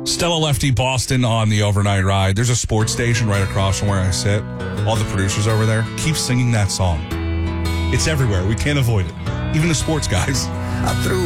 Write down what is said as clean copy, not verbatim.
Stella Lefty Boston on the overnight ride. There's a sports station right across from where I sit. All the producers over there keep singing that song. It's everywhere. We can't avoid it. Even the sports guys. I threw